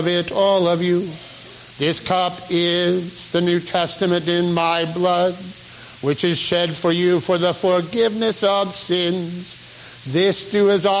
of it, all of you. This cup is the New Testament in my blood, which is shed for you for the forgiveness of sins. This do as